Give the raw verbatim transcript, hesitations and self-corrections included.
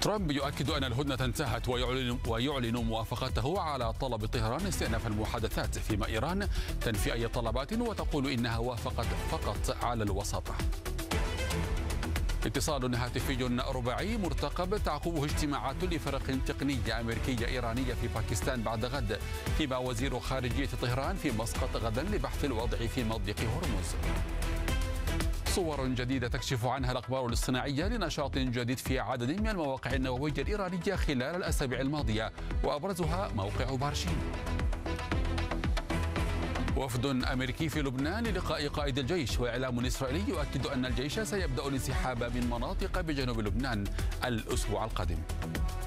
ترامب يؤكد أن الهدنة انتهت ويعلن, ويعلن موافقته على طلب طهران استئناف المحادثات، فيما إيران تنفي أي طلبات وتقول إنها وافقت فقط على الوساطة. اتصال هاتفي رباعي مرتقب تعقبه اجتماعات لفرق تقنية أمريكية إيرانية في باكستان بعد غد، فيما وزير خارجية طهران في مسقط غدا لبحث الوضع في مضيق هرمز. صور جديدة تكشف عنها الأقمار الاصطناعية لنشاط جديد في عدد من المواقع النووية الإيرانية خلال الأسابيع الماضية، وأبرزها موقع بارشين. وفد أمريكي في لبنان للقاء قائد الجيش، وإعلام إسرائيلي يؤكد أن الجيش سيبدأ الانسحاب من مناطق بجنوب لبنان الأسبوع القادم.